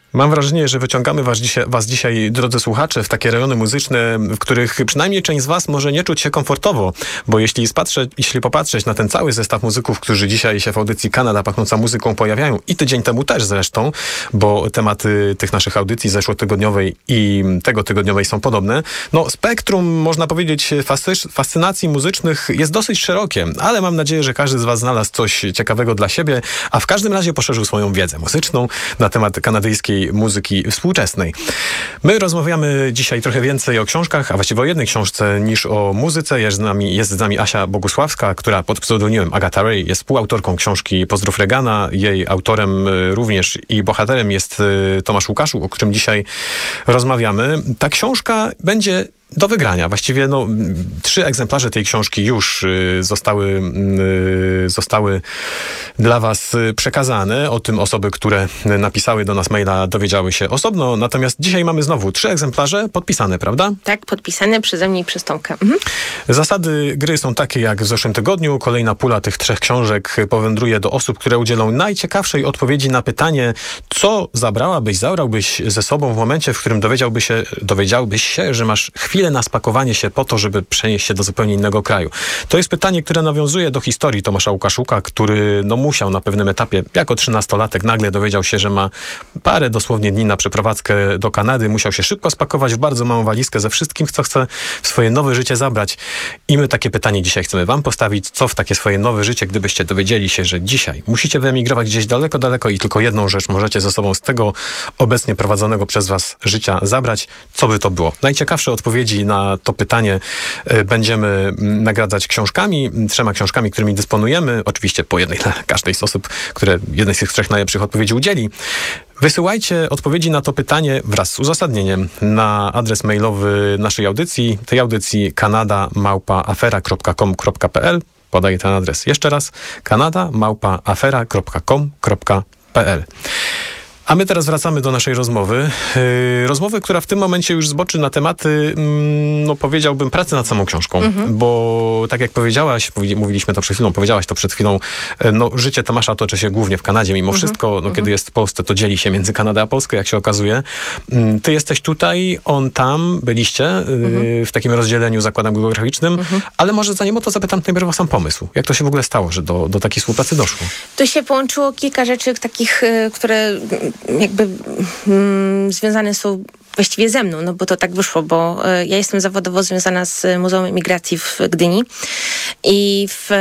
Mam wrażenie, że wyciągamy was dzisiaj, drodzy słuchacze, w takie rejony muzyczne, w których przynajmniej część z was może nie czuć się komfortowo, bo jeśli popatrzeć na ten cały zestaw muzyków, którzy dzisiaj się w audycji Kanada Pachnąca Muzyką pojawiają i tydzień temu też zresztą, bo tematy tych naszych audycji zeszłotygodniowej i tego tygodniowej są podobne, no spektrum, można powiedzieć, fascynacji muzycznych jest dosyć szerokie, ale mam nadzieję, że każdy z was znalazł coś ciekawego dla siebie, a w każdym razie poszerzył swoją wiedzę muzyczną na temat kanadyjskiej muzyki współczesnej. My rozmawiamy dzisiaj trochę więcej o książkach, a właściwie o jednej książce niż o muzyce. Jest z nami Asia Bogusławska, która pod pseudonimem Agatha Ray jest współautorką książki Pozdrów Reagana. Jej autorem również i bohaterem jest Tomasz Łukaszuk, o którym dzisiaj rozmawiamy. Ta książka będzie do wygrania. Właściwie 3 egzemplarze tej książki już zostały dla was przekazane. O tym osoby, które napisały do nas maila, dowiedziały się osobno. Natomiast dzisiaj mamy znowu 3 egzemplarze podpisane, prawda? Tak, podpisane przeze mnie i przez Tomka. Zasady gry są takie jak w zeszłym tygodniu. Kolejna pula tych 3 książek powędruje do osób, które udzielą najciekawszej odpowiedzi na pytanie, co zabrałbyś ze sobą w momencie, w którym dowiedziałbyś się, że masz chwilę na spakowanie się po to, żeby przenieść się do zupełnie innego kraju. To jest pytanie, które nawiązuje do historii Tomasza Łukaszuka, który musiał na pewnym etapie, jako 13-latek, nagle dowiedział się, że ma parę dosłownie dni na przeprowadzkę do Kanady. Musiał się szybko spakować w bardzo małą walizkę ze wszystkim, co chce w swoje nowe życie zabrać. I my takie pytanie dzisiaj chcemy wam postawić. Co w takie swoje nowe życie, gdybyście dowiedzieli się, że dzisiaj musicie wyemigrować gdzieś daleko, daleko i tylko jedną rzecz możecie ze sobą z tego obecnie prowadzonego przez was życia zabrać? Co by to było? Najciekawsze odpowiedzi na to pytanie będziemy nagradzać książkami, 3 książkami, którymi dysponujemy. Oczywiście po jednej dla każdej z osób, które jednej z tych 3 najlepszych odpowiedzi udzieli. Wysyłajcie odpowiedzi na to pytanie wraz z uzasadnieniem na adres mailowy naszej audycji, tej audycji kanada@afera.com.pl. Podaję ten adres jeszcze raz. kanada@afera.com.pl. A my teraz wracamy do naszej rozmowy. Rozmowy, która w tym momencie już zboczy na tematy, powiedziałbym, pracy nad samą książką. Bo tak jak mówiliśmy to przed chwilą, powiedziałaś to przed chwilą, życie Tomasza toczy się głównie w Kanadzie mimo wszystko. Kiedy jest w Polsce, to dzieli się między Kanadę a Polskę, jak się okazuje. Ty jesteś tutaj, on tam, byliście w takim rozdzieleniu, zakładam, geograficznym, ale może zanim o to zapytam najpierw o sam pomysł. Jak to się w ogóle stało, że do takiej współpracy doszło? To się połączyło kilka rzeczy takich, które jakby związane są właściwie ze mną, bo to tak wyszło, bo ja jestem zawodowo związana z Muzeum Emigracji w Gdyni i w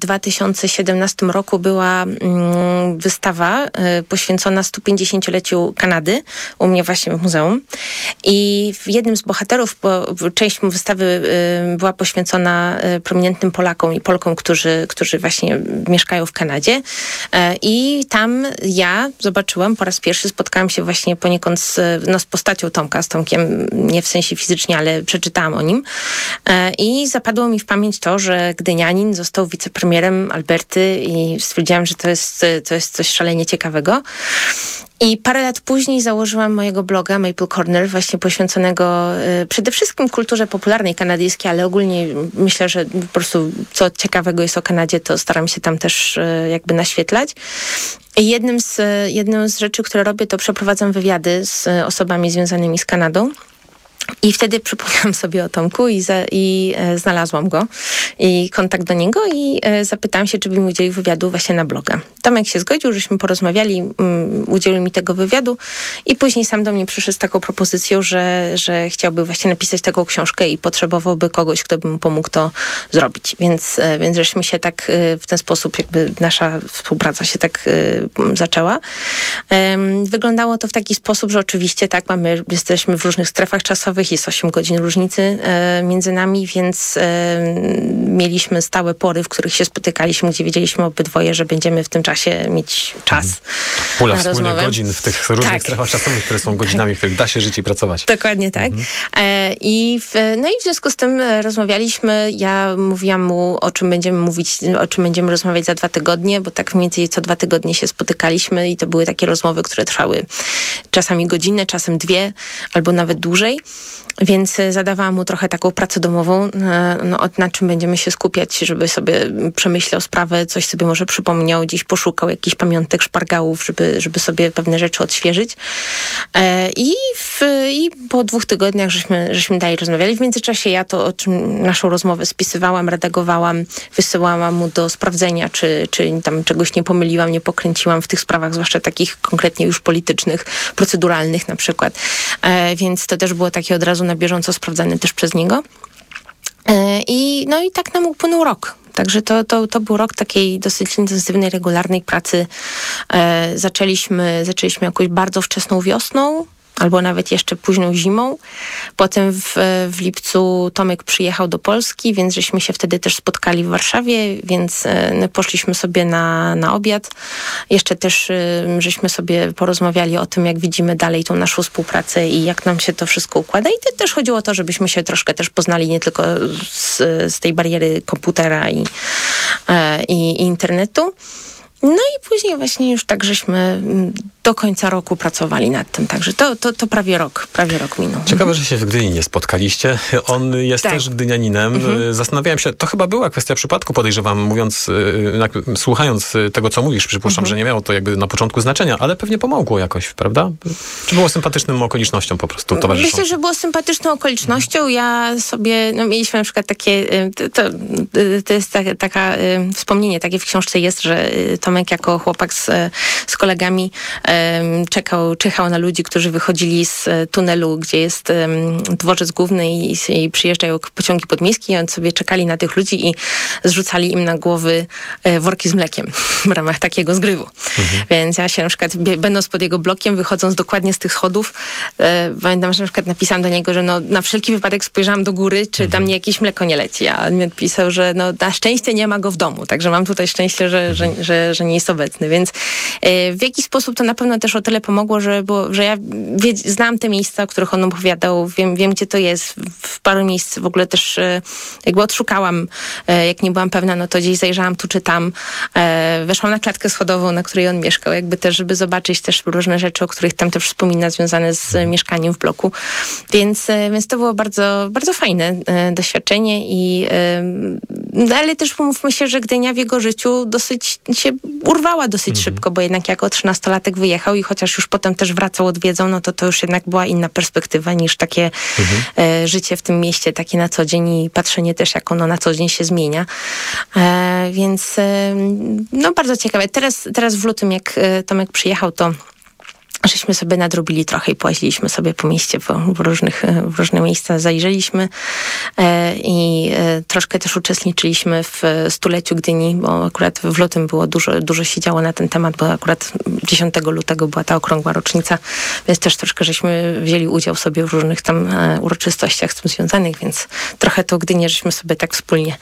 2017 roku była wystawa poświęcona 150-leciu Kanady u mnie właśnie w muzeum i jednym z bohaterów, część wystawy była poświęcona prominentnym Polakom i Polkom, którzy właśnie mieszkają w Kanadzie i tam ja zobaczyłam po raz pierwszy, spotkałam się właśnie poniekąd z postacią z Tomkiem, nie w sensie fizycznie, ale przeczytałam o nim. I zapadło mi w pamięć to, że gdynianin został wicepremierem Alberty i stwierdziłam, że to jest coś szalenie ciekawego. I parę lat później założyłam mojego bloga Maple Corner, właśnie poświęconego przede wszystkim kulturze popularnej kanadyjskiej, ale ogólnie myślę, że po prostu co ciekawego jest o Kanadzie, to staram się tam też jakby naświetlać. I jedną z rzeczy, które robię, to przeprowadzam wywiady z osobami związanymi z Kanadą. I wtedy przypomniałam sobie o Tomku i znalazłam go i kontakt do niego i zapytałam się, czy by mi udzielił wywiadu właśnie na bloga. Tomek się zgodził, żeśmy porozmawiali, udzielił mi tego wywiadu i później sam do mnie przyszedł z taką propozycją, że chciałby właśnie napisać taką książkę i potrzebowałby kogoś, kto by mu pomógł to zrobić. Więc żeśmy się tak w ten sposób jakby nasza współpraca się tak zaczęła. Wyglądało to w taki sposób, że oczywiście tak, jesteśmy w różnych strefach czasowych, jest 8 godzin różnicy między nami, więc mieliśmy stałe pory, w których się spotykaliśmy, gdzie wiedzieliśmy obydwoje, że będziemy w tym czasie mieć czas Pula na wspólnych rozmowę. godzin w tych różnych strefach czasowych, które są godzinami, w których da się żyć i pracować. Dokładnie tak. I w związku z tym rozmawialiśmy, ja mówiłam mu, o czym będziemy mówić, o czym będziemy rozmawiać za 2 tygodnie, bo tak mniej więcej co 2 tygodnie się spotykaliśmy i to były takie rozmowy, które trwały czasami godzinę, czasem 2, albo nawet dłużej. Więc zadawałam mu trochę taką pracę domową, na czym będziemy się skupiać, żeby sobie przemyślał sprawę, coś sobie może przypomniał, gdzieś poszukał jakichś pamiątek, szpargałów, żeby sobie pewne rzeczy odświeżyć. I po 2 tygodniach żeśmy dalej rozmawiali. W międzyczasie ja to, o czym naszą rozmowę spisywałam, redagowałam, wysyłałam mu do sprawdzenia, czy tam czegoś nie pomyliłam, nie pokręciłam w tych sprawach, zwłaszcza takich konkretnie już politycznych, proceduralnych na przykład. Więc to też było takie od razu na bieżąco sprawdzane też przez niego. I tak nam upłynął rok. Także to był rok takiej dosyć intensywnej, regularnej pracy. Zaczęliśmy jakoś bardzo wczesną wiosną, albo nawet jeszcze późną zimą. Potem w lipcu Tomek przyjechał do Polski, więc żeśmy się wtedy też spotkali w Warszawie, więc poszliśmy sobie na obiad. Jeszcze też żeśmy sobie porozmawiali o tym, jak widzimy dalej tą naszą współpracę i jak nam się to wszystko układa. I też chodziło o to, żebyśmy się troszkę też poznali nie tylko z tej bariery komputera i internetu. No i później właśnie już tak żeśmy do końca roku pracowali nad tym, także to prawie rok minął. Ciekawe, że się w Gdyni nie spotkaliście. On jest też gdynianinem. Zastanawiałem się, to chyba była kwestia przypadku, podejrzewam, słuchając tego, co mówisz, przypuszczam, że nie miało to jakby na początku znaczenia, ale pewnie pomogło jakoś, prawda? Czy było sympatyczną okolicznością po prostu towarzyszącą? Myślę, że było sympatyczną okolicznością. Ja sobie, mieliśmy na przykład takie, to jest taka wspomnienie, takie w książce jest, że Tomek jako chłopak z kolegami czyhał na ludzi, którzy wychodzili z tunelu, gdzie jest dworzec główny i przyjeżdżają pociągi podmiejskie i on sobie czekali na tych ludzi i zrzucali im na głowy worki z mlekiem w ramach takiego zgrywu. Więc ja się na przykład, będąc pod jego blokiem, wychodząc dokładnie z tych schodów, pamiętam, że na przykład napisałam do niego, że na wszelki wypadek spojrzałam do góry, czy tam jakieś mleko nie leci. A on mi odpisał, że na szczęście nie ma go w domu, także mam tutaj szczęście, że nie jest obecny. Więc w jakiś sposób to na pewno też o tyle pomogło, że ja znam te miejsca, o których on opowiadał, wiem gdzie to jest. W paru miejsc w ogóle też jakby odszukałam, jak nie byłam pewna, no to gdzieś zajrzałam tu czy tam. Weszłam na klatkę schodową, na której on mieszkał, jakby też, żeby zobaczyć też różne rzeczy, o których tam też wspomina, związane z mieszkaniem w bloku. Więc to było bardzo, bardzo fajne doświadczenie ale też umówmy się, że Gdynia w jego życiu dosyć się urwała szybko, bo jednak jako 13-latek wyjechał i chociaż już potem też wracał, odwiedzał, no to już jednak była inna perspektywa niż takie życie w tym mieście, takie na co dzień i patrzenie też, jak ono na co dzień się zmienia. Więc bardzo ciekawe. Teraz w lutym, jak Tomek przyjechał, to żeśmy sobie nadrobili trochę i pojeździliśmy sobie po mieście, w różne miejsca zajrzeliśmy i troszkę też uczestniczyliśmy w stuleciu Gdyni, bo akurat w lutym było dużo się działo na ten temat, bo akurat 10 lutego była ta okrągła rocznica, więc też troszkę żeśmy wzięli udział sobie w różnych tam uroczystościach z tym związanych, więc trochę to Gdynię żeśmy sobie tak wspólnie,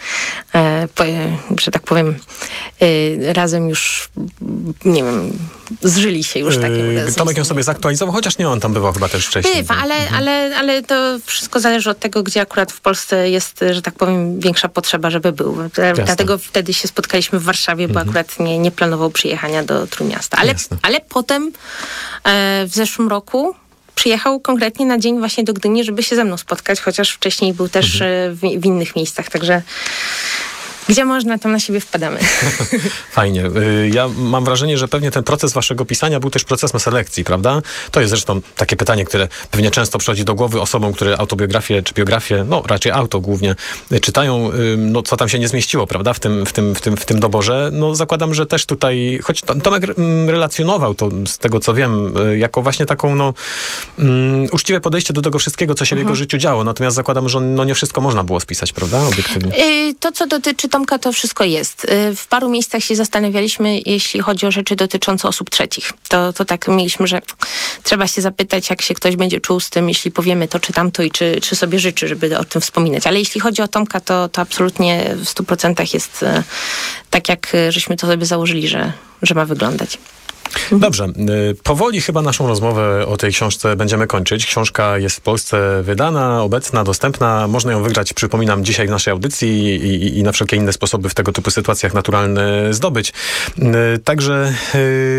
że tak powiem, razem już, nie wiem, zżyli się już takim razem. Tomek ją sobie zaktualizował, chociaż nie, on tam bywał chyba też wcześniej. Bywa, ale to wszystko zależy od tego, gdzie akurat w Polsce jest, że tak powiem, większa potrzeba, żeby był. Dlatego wtedy się spotkaliśmy w Warszawie, bo akurat nie planował przyjechania do Trójmiasta. Ale potem w zeszłym roku przyjechał konkretnie na dzień właśnie do Gdyni, żeby się ze mną spotkać, chociaż wcześniej był też w innych miejscach, także gdzie można, tam na siebie wpadamy. Fajnie. Ja mam wrażenie, że pewnie ten proces waszego pisania był też procesem selekcji, prawda? To jest zresztą takie pytanie, które pewnie często przychodzi do głowy osobom, które autobiografię czy biografię, no raczej auto głównie, czytają, no co tam się nie zmieściło, prawda? W tym doborze. No zakładam, że też tutaj, choć Tomek relacjonował to, z tego co wiem, jako właśnie taką, uczciwe podejście do tego wszystkiego, co się w jego życiu działo. Natomiast zakładam, że nie wszystko można było spisać, prawda? Obiektywnie. To, co dotyczy Tomka, to wszystko jest. W paru miejscach się zastanawialiśmy, jeśli chodzi o rzeczy dotyczące osób trzecich. To tak mieliśmy, że trzeba się zapytać, jak się ktoś będzie czuł z tym, jeśli powiemy to czy tamto i czy sobie życzy, żeby o tym wspominać. Ale jeśli chodzi o Tomka, to absolutnie w 100% jest tak, jak żeśmy to sobie założyli, że ma wyglądać. Dobrze. Powoli chyba naszą rozmowę o tej książce będziemy kończyć. Książka jest w Polsce wydana, obecna, dostępna. Można ją wygrać, przypominam, dzisiaj w naszej audycji i na wszelkie inne sposoby w tego typu sytuacjach naturalne zdobyć. Także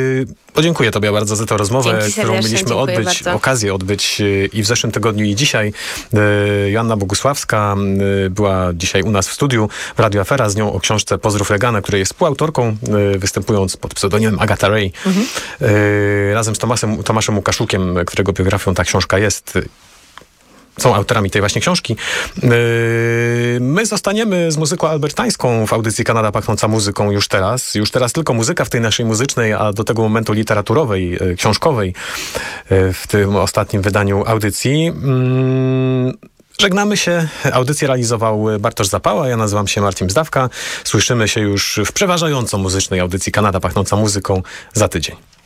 Podziękuję Tobie bardzo za tę rozmowę, Dzięki którą serdecznie, mieliśmy dziękuję bardzo. okazję odbyć i w zeszłym tygodniu, i dzisiaj. Joanna Bogusławska była dzisiaj u nas w studiu w Radio Afera, z nią o książce Pozdrów Regana, której jest współautorką, występując pod pseudonimem Agatha Ray. Razem z Tomaszem Łukaszukiem, którego biografią ta książka jest. Są autorami tej właśnie książki. My zostaniemy z muzyką albertańską w audycji Kanada Pachnąca Muzyką już teraz. Już teraz tylko muzyka w tej naszej muzycznej, a do tego momentu literaturowej, książkowej w tym ostatnim wydaniu audycji. Żegnamy się. Audycję realizował Bartosz Zapała. Ja nazywam się Marcin Zdawka. Słyszymy się już w przeważająco muzycznej audycji Kanada Pachnąca Muzyką za tydzień.